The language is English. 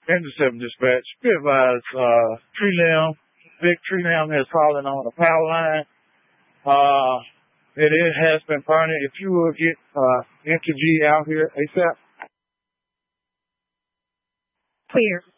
Intercept dispatch. Be advised, big tree limb has fallen on the power line. It has been burning. If you will get G out here ASAP. Clear.